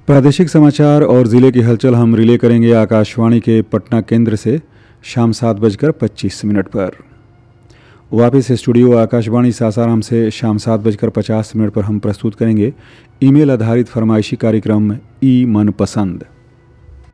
प्रादेशिक समाचार और ज़िले की हलचल हम रिले करेंगे आकाशवाणी के पटना केंद्र से शाम 7:25 पर। वापस स्टूडियो आकाशवाणी सासाराम से शाम 7:50 पर हम प्रस्तुत करेंगे ईमेल आधारित फरमाइशी कार्यक्रम ई मन पसंद।